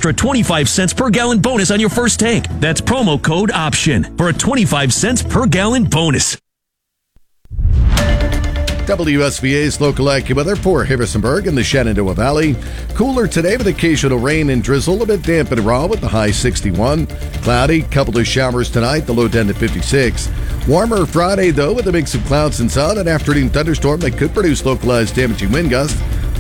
extra 25 cents per gallon bonus on your first tank. That's promo code OPTION for a 25 cents per gallon bonus. WSVA's local AccuWeather for Harrisonburg and the Shenandoah Valley. Cooler today with occasional rain and drizzle, a bit damp and raw with the high 61. Cloudy, couple of showers tonight, the low 10 to 56. Warmer Friday, though, with a mix of clouds and sun. An afternoon thunderstorm that could produce localized damaging wind gusts.